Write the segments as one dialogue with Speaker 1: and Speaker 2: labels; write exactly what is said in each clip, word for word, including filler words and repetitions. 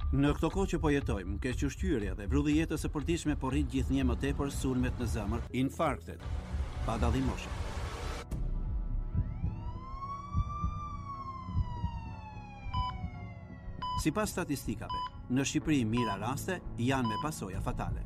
Speaker 1: Në këto kohë që po jetojmë, kequshqyrja dhe vrudhi jetës së përditshme po rrit gjithnjë më tepër sulmet në zemër, infarktet, pa dallim moshe. Sipas statistikave, në Shqipëri mira raste janë me pasoja fatale.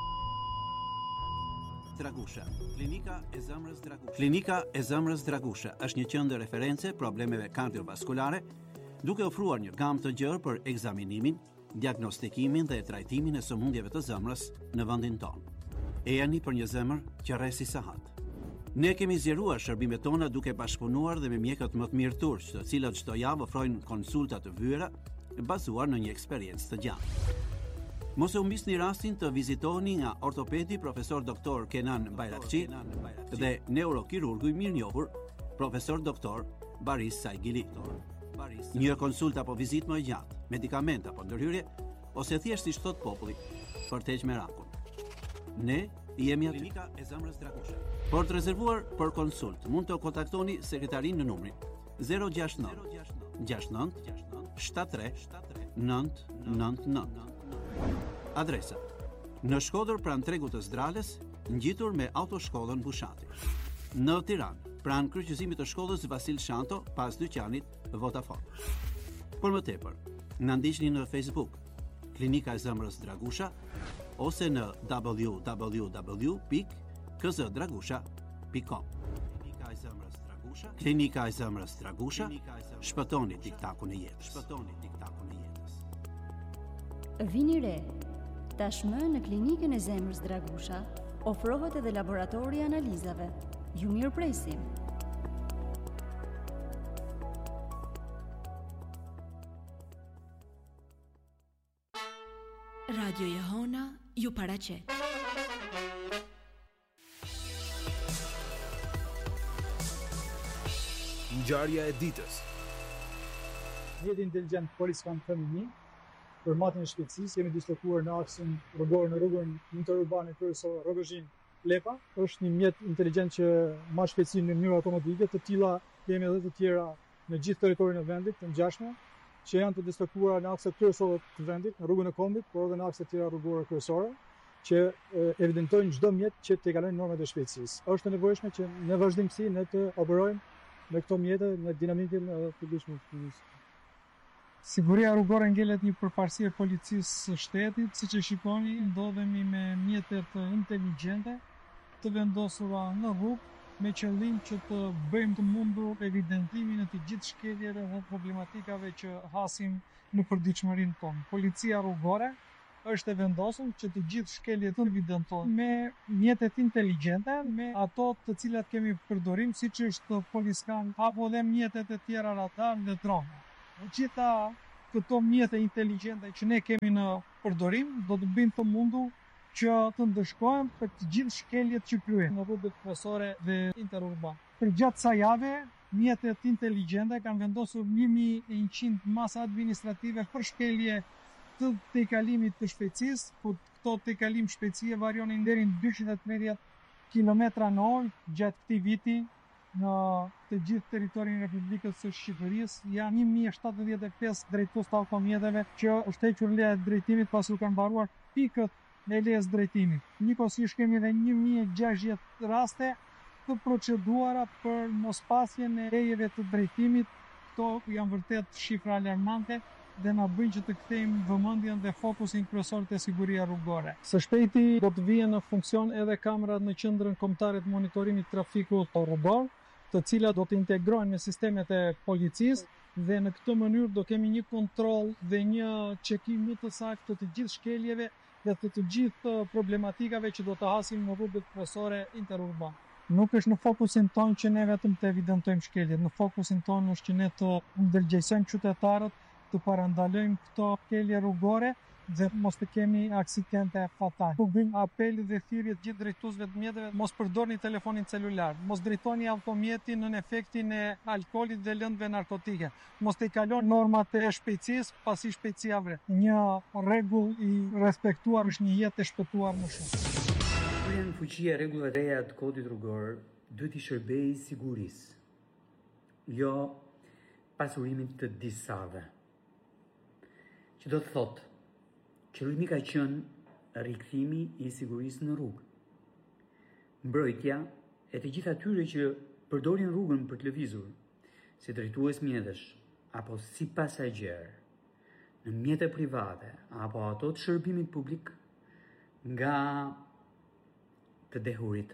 Speaker 1: Dragusha, klinika e zemrës Dragusha. Klinika e zemrës Dragusha është një qendër referencë problemeve kardiovaskulare, duke ofruar një gamë të gjerë për ekzaminimin, diagnostikimin dhe trajtimin e sëmundjeve të zemrës në vendin tonë. E jani për një zemër që rresi sahat. Ne kemi zgjeruar shërbimet tona duke bashkëpunuar dhe me mjekët më të mirë turq, të cilët çdo javë ofrojnë konsulta të vëra bazuar në një eksperiencë të gjatë. Mos e humbisni rastin të vizitoni nga ortopedi profesor doktor Kenan Bayrakçi dhe neurokirurgu i mirënjohur profesor doktor Baris Saigili. Një konsulta apo vizitë më e gjatë, medikament apo ndërhyrje, ose thjesht siç thot populli, për të heqë merakun. Ne jemi aty. Klinika e zemrës Dragusha. Për të rezervuar për konsult, mund të kontaktoni sekretarin në numrin zero gjasht nëntë gjasht nëntë shtatëdhjetë tre nëntë nëntë nëntë. Adresa: në Shkodër pranë tregut të Zdrales, ngjitur me autoshkollën Bushati. Në Tiranë, pranë kryqëzimit të shkollës Vasil Shanto, pas dyqanit Vodafone. Për më tepër, na ndiqni në Facebook, Klinika e zemrës Dragusha, ose në w w w pikë k z dragusha pikë com. Klinika e zemrës Dragusha, Klinika e zemrës Dragusha, shpëtoni tiktakun e jetës. Shpëtoni tiktakun e jetës.
Speaker 2: Vini re. Tashmë në Klinikën e zemrës Dragusha ofrohet edhe laboratori i analizave. Ju mirëpresim.
Speaker 3: Radio Jehona ju paraqet.
Speaker 4: Ngjarja e ditës.
Speaker 5: Mjeti inteligjent Poliskan Feminin për matjen e shpejtësisë jemi dislokuar në aksin rrugor në rrugën interurbane kryesore Rrogozhin Lepa. Është një mjet inteligjent që marr shpejtësinë në mënyrë automatike, të tilla kemi edhe të tjera në gjithë territorin e vendit, të ngjashme, që janë të dislokuara në akset kryesor të vendit, në rrugën e Kombit, por edhe në akset tjera rrugore kryesore, që e, evidentojnë çdo mjet që të kalojnë normat e shpejtësisë. Është e nevojshme që në vazhdimsi ne të operojmë me këto mjete në dinamikën e përditshme të policës. Siguria rrugore ngelet një përparësi e policisë së shtetit, siç e shikoni, ndodhemi me mjetet inteligjente të vendosura në rrugë me qëllim që të bëjmë të mundur evidentimin e të gjithë shkeljeve dhe problematikave që hasim në përditshmërinë tonë. Policia rrugore është e vendosur që të gjithë shkeljet të evidentohen me mjetet inteligjente, me ato të cilat kemi përdorim, siç është Poliskan apo dhe mjetet e tjera radar dhe drone. Gjitha këto mjete inteligjente që ne kemi në përdorim do të bëjnë të mundur që të ndëshkojmë për të gjithë shkeljet që kryejnë në rrugët kryesore dhe interurbane. Për gjatë kësaj jave, mjetet inteligjente kanë vendosur një mijë e njëqind masa administrative për shkelje të tejkalimit të shpejtësisë, ku këto tejkalim shpejtësie varionin deri në dyqind e tridhjetë kilometra në orë gjatë këtij viti. Në të gjithë territorin e Republikës së Shqipërisë janë një mijë e shtatëdhjetë e pesë drejtues të automjeteve që është hequr leja e drejtimit pasi u kanë mbaruar pikët e lejes drejtimit. Njëkohësisht kemi edhe një mijë e gjashtëdhjetë raste të proceduara për mospasjen e lejeve të drejtimit. Këto janë vërtet shifra alarmante dhe na bëjnë që të kthejmë vëmendjen dhe fokusin kryesor te siguria rrugore. Së shpejti do të vijnë në funksion edhe kamerat në qendrën kombëtare të monitorimit trafikut rrugor, të cilat do të integrohen me sistemet e policisë dhe në këtë mënyrë do kemi një kontroll dhe një çekim më të saktë të të gjithë shkeljeve dhe të të gjithë problematikave që do të hasim në rrugët kryesore interurbane. Nuk është në fokusin tonë që ne vetëm të evidentojmë shkeljet, në fokusin tonë është që ne të ndërgjegjsojmë qytetarët, të parandalojmë këto shkelje rrugore dhe mos të kemi aksidente fatale. Po bëjmë apel dhe thirrje të gjithë drejtuesve të mjeteve, mos përdorni telefonin celular, mos drejtoni automjetin në efektin e alkoolit dhe lëndëve narkotike, mos të kaloni normat e shpejtësisë pasi shpejtësia vret. Një rregull i respektuar është një jetë e shpëtuar më shumë.
Speaker 6: Përja në fuqia rregullave të reja të kodit rrugor duhet i shërbejë sigurisë, jo pasurimin të disave. Që do të thotë Qëllimi ka qenë rikthimi i sigurisë në rrugë. Mbrojtja e të gjithë atyre që përdorin rrugën për të lëvizur, si drejtues mjetësh apo si pasagjer, në mjete private apo ato të shërbimit publik, nga të dehurit,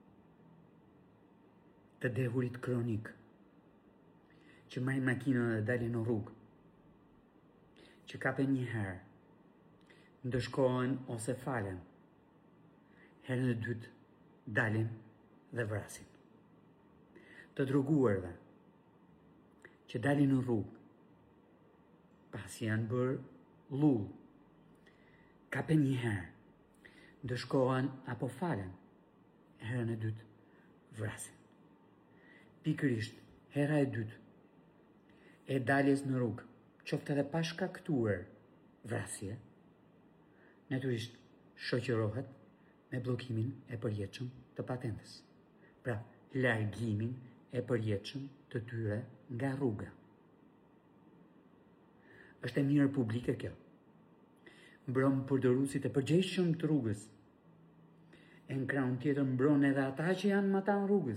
Speaker 6: të dehurit kronik, që marrin makinën dhe dalin në rrugë, që kapen një herë, ndëshkohen ose falen, herën e dytë dalin dhe vrasin. Të droguarve, që dalin në rrugë, pasi janë bërë lull, kapen një herë, ndëshkohen apo falen, herën e dytë vrasin. Pikërisht, hera e dytë e daljes në rrugë, qoftë edhe pa shkaktuar vrasje, natyrisht shoqërohet me bllokimin e përjetshëm të patentës. Pra, largimin e përjetshëm të tyre nga rruga. Është e mirë publike kjo. Mbron përdoruesit e përgjegjshëm të rrugës. E në krahun tjetër mbron edhe ata që janë mata në rrugës.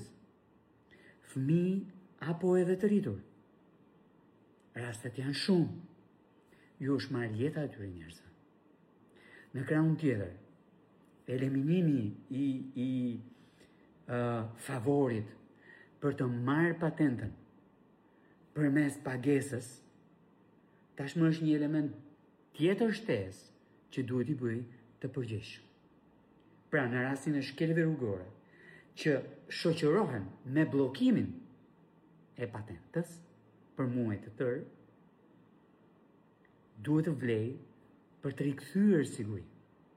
Speaker 6: Fëmijë apo edhe të rritur. Rastet janë shumë. Ju është marrë jeta atyre njerëzve. Në krahun tjetër, eliminimi i, i uh, favorit për të marrë patentën përmes pagesës, tashmë është një element tjetër shtesë që duhet i bëj të përgjegjshëm. Pra, në rastin e shkeljeve rrugore, që shoqërohen me bllokimin e patentës për muaj të tërë, duhet të vlej për të rikthyer sigurinë.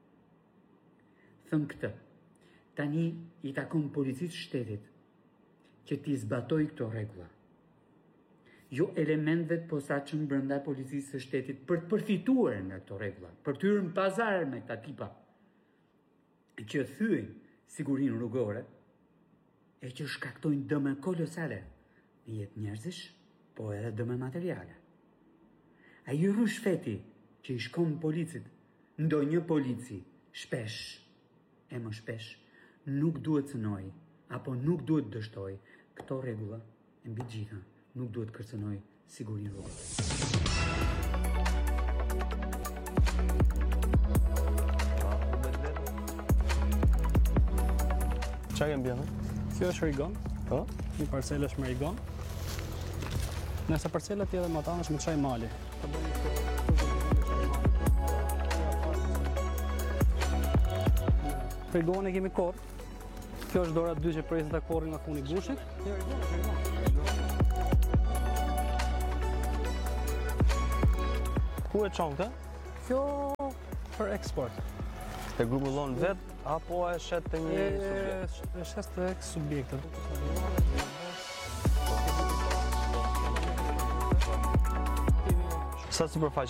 Speaker 6: Thëm këtë, tani i takon policisë shtetit që t'i zbatoj këto rregulla. Jo elementëve të posaçëm brenda policisë së shtetit për të përfituar nga këto rregulla, për të hyrë në pazar me këta tipa që thyejnë sigurinë rrugore e që shkaktojnë dëme kolosale në jetë njerëzish, po edhe dëme materiale. Ai rrushfeti që i shkon policit, ndonjë polici, shpesh, e më shpesh, nuk duhet cënoj, apo nuk duhet dështoj këto rregulla, e mbi gjitha, nuk duhet kërcënoj sigurinë rrugore.
Speaker 7: Qa kemë bjene?
Speaker 8: Kjo është Rigon,
Speaker 7: Po?
Speaker 8: një parcelë është me Rigon. Nëse parcela tjetër më tanë është me Çaj Mali. Rigon e kemi korr. Kjo është dora dy që preset e korrin nga funi i gushit.
Speaker 7: Ku e qonë këtë?
Speaker 8: Kjo për eksport.
Speaker 7: E grumullon vetë, apo e shet të një subjekt?
Speaker 8: E shet të eks subjektet.
Speaker 7: Sa sipërfaqe